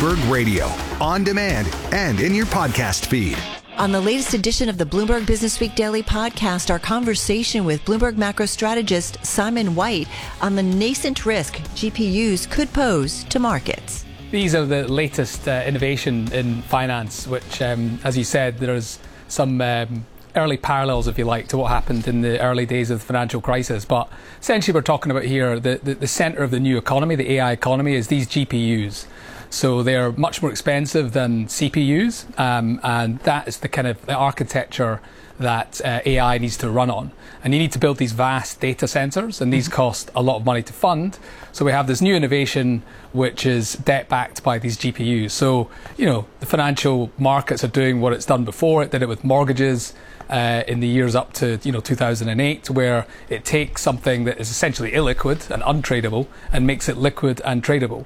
Bloomberg Radio, on demand and in your podcast feed. On the latest edition of the Bloomberg Businessweek Daily Podcast, our conversation with Bloomberg macro strategist Simon White on the nascent risk GPUs could pose to markets. These are the latest innovation in finance, which, as you said, there's some early parallels, if you like, to what happened in the early days of the financial crisis. But essentially, we're talking about here the center of the new economy, the AI economy, is these GPUs. So they're much more expensive than CPUs, and that is the kind of the architecture that AI needs to run on. And you need to build these vast data centers, and these cost a lot of money to fund. So we have this new innovation, which is debt-backed by these GPUs. So, you know, the financial markets are doing what it's done before. It did it with mortgages in the years up to, 2008, where it takes something that is essentially illiquid and untradeable and makes it liquid and tradable.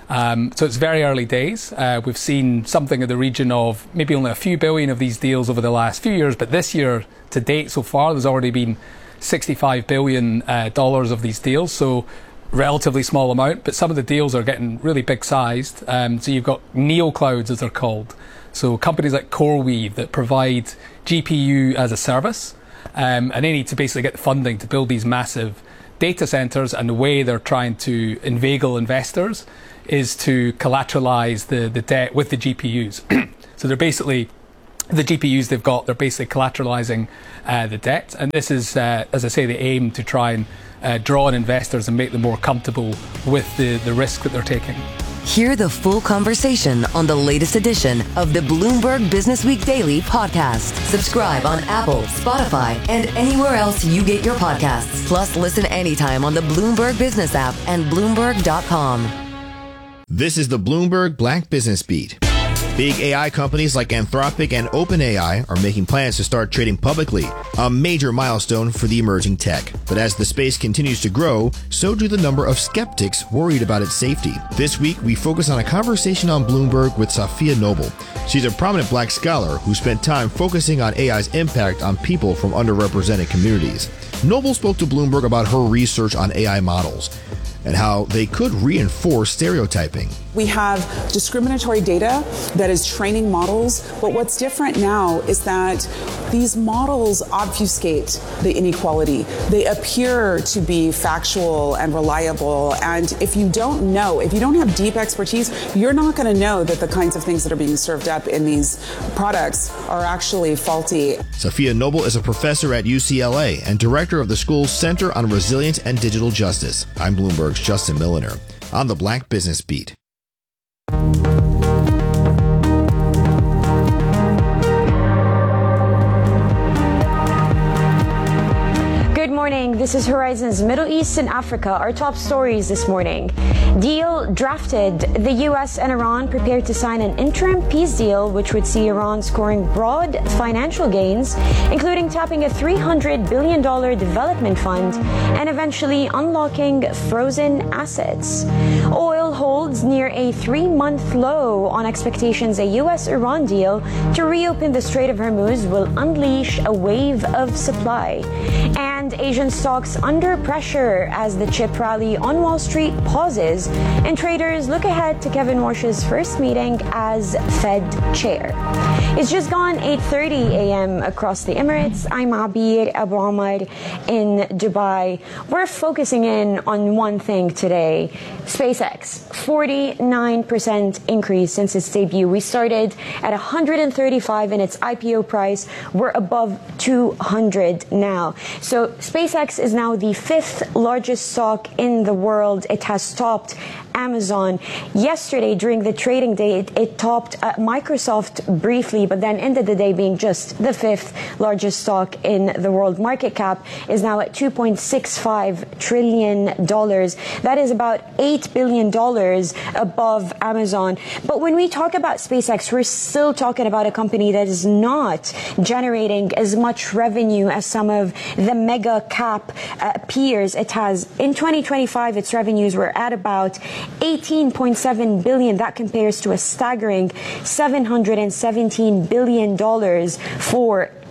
So it's very early days. We've seen something in the region of maybe only a few billion of these deals over the last few years, but this year to date so far, there's already been $65 billion of these deals. So relatively small amount, but some of the deals are getting really big sized. So you've got neoclouds, as they're called. So companies like CoreWeave that provide GPU as a service, and they need to basically get the funding to build these massive data centers, and the way they're trying to inveigle investors is to collateralize the debt with the GPUs. So they're basically, the GPUs they've got, they're basically collateralizing the debt. And this is, as I say, the aim to try and draw in investors and make them more comfortable with the risk that they're taking. Hear the full conversation on the latest edition of the Bloomberg Businessweek Daily Podcast. Subscribe on Apple, Spotify, and anywhere else you get your podcasts. Plus, listen anytime on the Bloomberg Business app and Bloomberg.com. This is the Bloomberg Black Business Beat. Big AI companies like Anthropic and OpenAI are making plans to start trading publicly, a major milestone for the emerging tech. But as the space continues to grow, so do the number of skeptics worried about its safety. This week, we focus on a conversation on Bloomberg with Safiya Noble. She's a prominent Black scholar who spent time focusing on AI's impact on people from underrepresented communities. Noble spoke to Bloomberg about her research on AI models and how they could reinforce stereotyping. We have discriminatory data that is training models, but what's different now is that these models obfuscate the inequality. They appear to be factual and reliable, and if you don't know, if you don't have deep expertise, you're not going to know that the kinds of things that are being served up in these products are actually faulty. Safiya Noble is a professor at UCLA and director of the school's Center on Resilience and Digital Justice. I'm Bloomberg's Justin Milliner on the Black Business Beat. Good morning. This is Horizon's Middle East and Africa. Our top stories this morning. Deal drafted. The U.S. and Iran prepared to sign an interim peace deal, which would see Iran scoring broad financial gains, including tapping a $300 billion development fund and eventually unlocking frozen assets. Oil holds near a 3-month low on expectations a U.S.-Iran deal to reopen the Strait of Hormuz will unleash a wave of supply. And Asian stocks under pressure as the chip rally on Wall Street pauses, and traders look ahead to Kevin Warsh's first meeting as Fed chair. It's just gone 8:30 a.m. across the Emirates. I'm Abir Abu Amar in Dubai. We're focusing in on one thing today. SpaceX, 49% increase since its debut. We started at 135 in its IPO price. We're above 200 now. So SpaceX is now the 5th largest stock in the world. It has topped Amazon. Yesterday, during the trading day, it topped Microsoft briefly, but then ended the day being just the 5th largest stock in the world. Market cap is now at $2.65 trillion. That is about $8 billion above Amazon. But when we talk about SpaceX, we're still talking about a company that is not generating as much revenue as some of the mega cap peers. It has, in 2025, its revenues were at about $18.7 billion. That compares to a staggering $717 billion for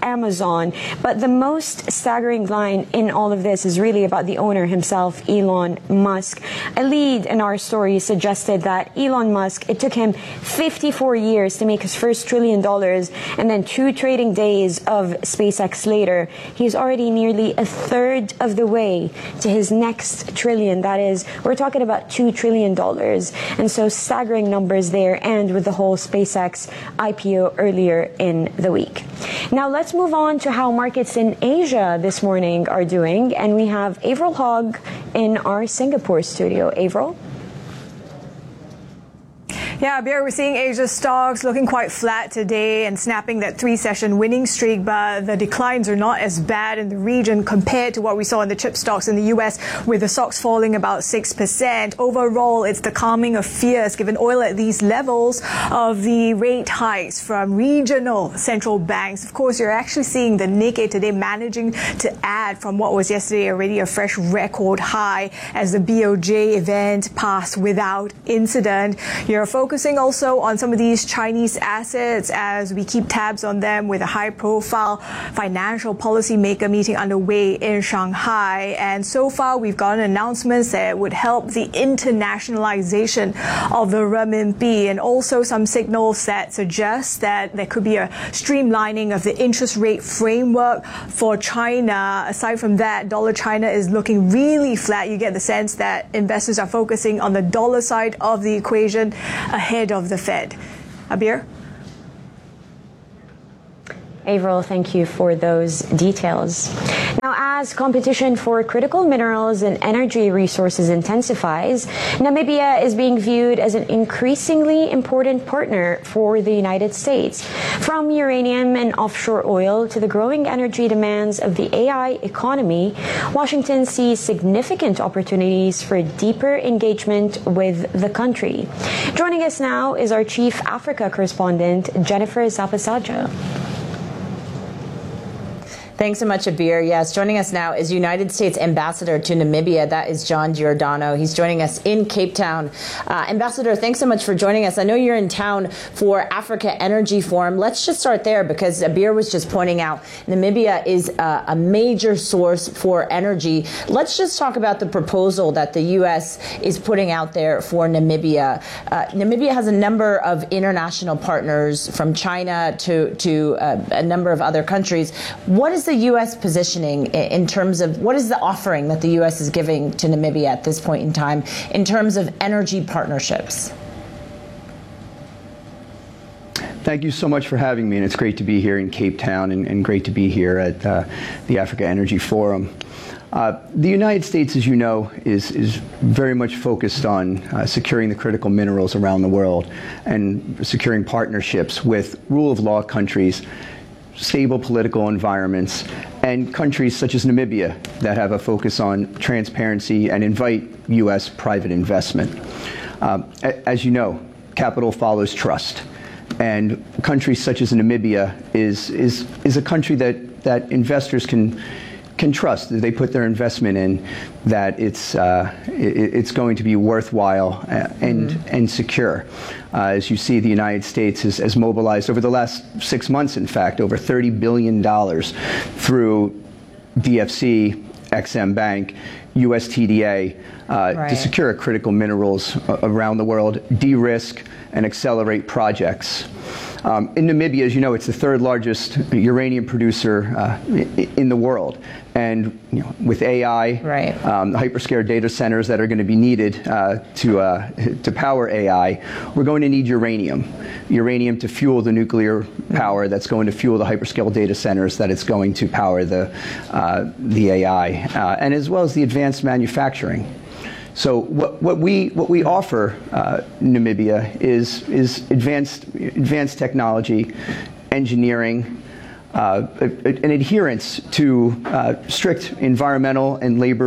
Amazon. But the most staggering line in all of this is really about the owner himself, Elon Musk. A lead in our story suggested that Elon Musk, it took him 54 years to make his first $1 trillion, and then 2 trading days of SpaceX later, he's already nearly a third of the way to his next trillion. That is, we're talking about $2 trillion. And so staggering numbers there, and with the whole SpaceX IPO earlier in the week. Now let's move on to how markets in Asia this morning are doing. And we have Avril Hogg in our Singapore studio. Avril? Yeah, Bear, we're seeing Asia stocks looking quite flat today and snapping that 3-session winning streak, but the declines are not as bad in the region compared to what we saw in the chip stocks in the U.S., with the stocks falling about 6%. Overall, it's the calming of fears given oil at these levels of the rate hikes from regional central banks. Of course, you're actually seeing the Nikkei today managing to add from what was yesterday already a fresh record high as the BOJ event passed without incident. You're focusing also on some of these Chinese assets as we keep tabs on them with a high-profile financial policymaker meeting underway in Shanghai. And so far, we've gotten announcements that would help the internationalization of the renminbi, and also some signals that suggest that there could be a streamlining of the interest rate framework for China. Aside from that, dollar China is looking really flat. You get the sense that investors are focusing on the dollar side of the equation ahead of the Fed. Abir? Avril, thank you for those details. Now, as competition for critical minerals and energy resources intensifies, Namibia is being viewed as an increasingly important partner for the United States. From uranium and offshore oil to the growing energy demands of the AI economy, Washington sees significant opportunities for deeper engagement with the country. Joining us now is our Chief Africa correspondent, Jennifer Zapasaja. Thanks so much, Abir. Yes, joining us now is United States Ambassador to Namibia. That is John Giordano. He's joining us in Cape Town. Ambassador, thanks so much for joining us. I know you're in town for Africa Energy Forum. Let's just start there, because Abir was just pointing out Namibia is a major source for energy. Let's just talk about the proposal that the U.S. is putting out there for Namibia. Namibia has a number of international partners, from China to a number of other countries. What is the U.S. positioning in terms of what is the offering that the U.S. is giving to Namibia at this point in time in terms of energy partnerships? Thank you so much for having me, and it's great to be here in Cape Town and great to be here at the Africa Energy Forum. The United States, as you know, is very much focused on securing the critical minerals around the world and securing partnerships with rule of law countries, stable political environments, and countries such as Namibia that have a focus on transparency and invite U.S. private investment. As you know, capital follows trust, and countries such as Namibia is a country that investors can trust. They put their investment in, that it's going to be worthwhile and secure. As you see, the United States has mobilized over the last 6 months, in fact, over $30 billion through DFC, Exim Bank, USTDA, to secure critical minerals around the world, de-risk and accelerate projects. In Namibia, as you know, it's the third largest uranium producer in the world. And with AI, the hyperscale data centers that are going to be needed to power AI, we're going to need uranium to fuel the nuclear power that's going to fuel the hyperscale data centers that it's going to power the AI, and as well as the advanced manufacturing. So what we offer Namibia is advanced technology, engineering, an adherence to strict environmental and labor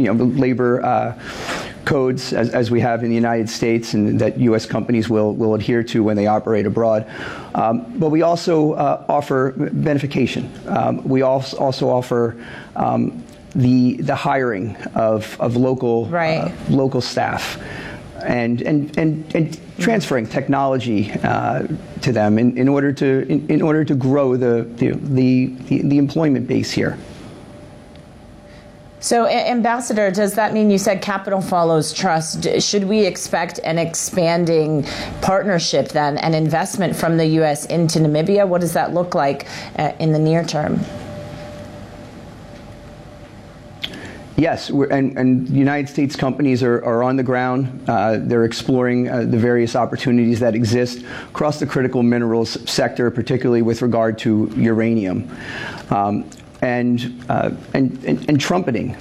codes as we have in the United States, and that U.S. companies will adhere to when they operate abroad. But we also offer beneficiation. We also offer the hiring of local local staff. and transferring technology to them in order to grow the employment base here. So, Ambassador, does that mean, you said capital follows trust? Should we expect an expanding partnership then, and investment from the U.S. into Namibia? What does that look like in the near term? Yes, and United States companies are on the ground. They're exploring the various opportunities that exist across the critical minerals sector, particularly with regard to uranium. And trumpeting,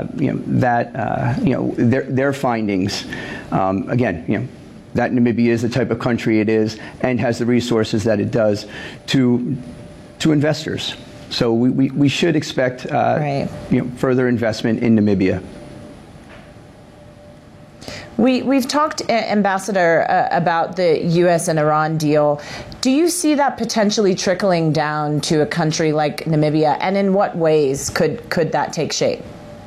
their findings. Again, that Namibia is the type of country it is and has the resources that it does to investors. So we should expect further investment in Namibia. We've talked, Ambassador, about the U.S. and Iran deal. Do you see that potentially trickling down to a country like Namibia, and in what ways could that take shape?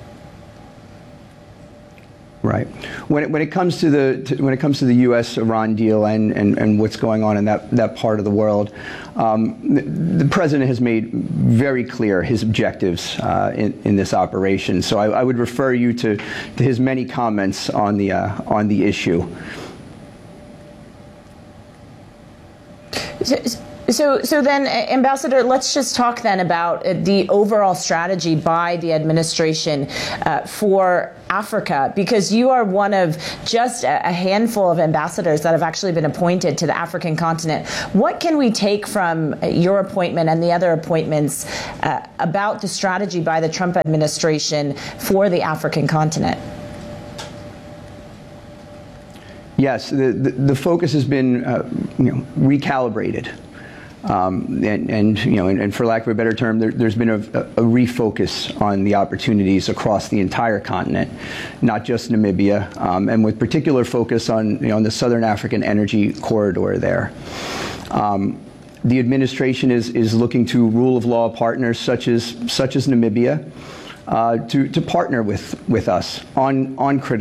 Right. When it comes to the U.S.-Iran deal and what's going on in that part of the world, the president has made very clear his objectives in this operation. So I would refer you to his many comments on the issue. So then, Ambassador, let's just talk then about the overall strategy by the administration for Africa, because you are one of just a handful of ambassadors that have actually been appointed to the African continent. What can we take from your appointment and the other appointments about the strategy by the Trump administration for the African continent? Yes, the focus has been recalibrated. And for lack of a better term, there's been a refocus on the opportunities across the entire continent, not just Namibia, and with particular focus on the Southern African energy corridor there. The administration is looking to rule of law partners such as Namibia to partner with us on critical